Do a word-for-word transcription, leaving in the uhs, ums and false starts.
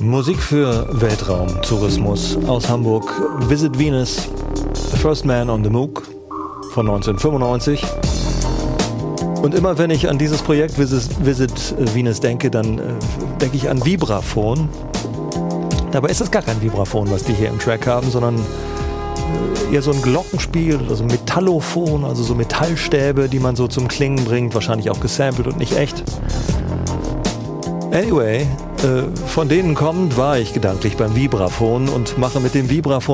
Musik für Weltraumtourismus aus Hamburg. Visit Venus, The First Man on the Moog von neunzehnhundertfünfundneunzig. Und immer wenn ich an dieses Projekt Visit, Visit Venus denke, dann äh, denke ich an Vibraphon. Dabei ist es gar kein Vibraphon, was die hier im Track haben, sondern äh, eher so ein Glockenspiel, also Metallophon, also so Metallstäbe, die man so zum Klingen bringt, wahrscheinlich auch gesampelt und nicht echt. Anyway, äh, von denen kommend war ich gedanklich beim Vibraphon und mache mit dem Vibraphon